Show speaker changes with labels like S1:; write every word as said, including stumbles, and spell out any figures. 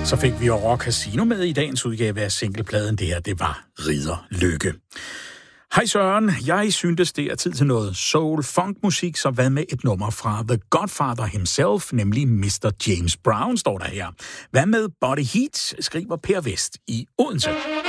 S1: Så fik vi jo Rock Casino med i dagens udgave af singlepladen. Det her, det var Ridder Lykke. Hej Søren, jeg syntes, det er tid til noget soul-funk-musik, så hvad med et nummer fra The Godfather himself, nemlig mister James Brown, står der her. Hvad med Body Heat, skriver Per Vest i Odense.